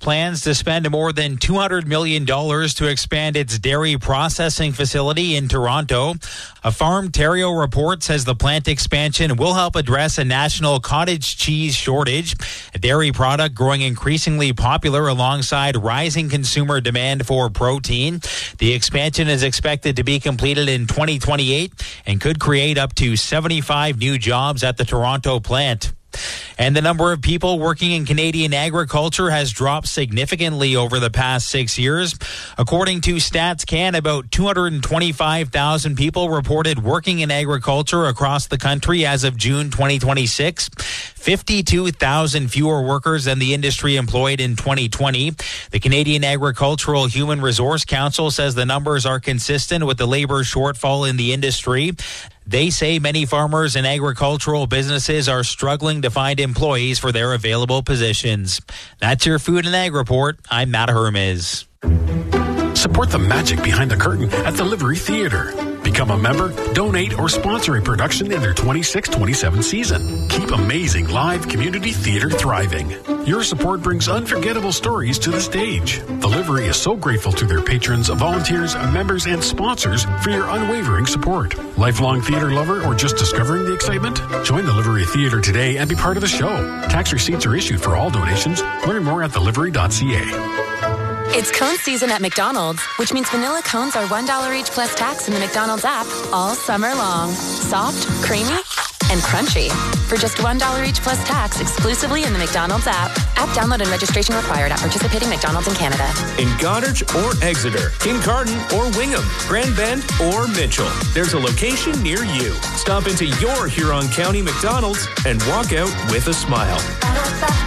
plans to spend more than $200 million to expand its dairy processing facility in Toronto. A Farm-Ontario report says the plant expansion will help address a national cottage cheese shortage, a dairy product growing increasingly popular alongside rising consumer demand for protein. The expansion is expected to be completed in 2028 and could create up to 75 new jobs at the Toronto plant. And the number of people working in Canadian agriculture has dropped significantly over the past 6 years. According to Stats Can, about 225,000 people reported working in agriculture across the country as of June 2026. 52,000 fewer workers than the industry employed in 2020. The Canadian Agricultural Human Resource Council says the numbers are consistent with the labor shortfall in the industry. They say many farmers and agricultural businesses are struggling to find employees for their available positions. That's your Food and Ag Report. I'm Matt Hermes. Support the magic behind the curtain at the Livery Theatre. Become a member, donate, or sponsor a production in their 26-27 season. Keep amazing live community theater thriving. Your support brings unforgettable stories to the stage. The Livery is so grateful to their patrons, volunteers, members, and sponsors for your unwavering support. Lifelong theater lover or just discovering the excitement? Join the Livery Theatre today and be part of the show. Tax receipts are issued for all donations. Learn more at thelivery.ca. It's cone season at McDonald's, which means vanilla cones are $1 each plus tax in the McDonald's app all summer long. Soft, creamy, and crunchy. For just $1 each plus tax exclusively in the McDonald's app. App download and registration required at participating McDonald's in Canada. In Goderich or Exeter, Kincardine or Wingham, Grand Bend or Mitchell, there's a location near you. Stop into your Huron County McDonald's and walk out with a smile.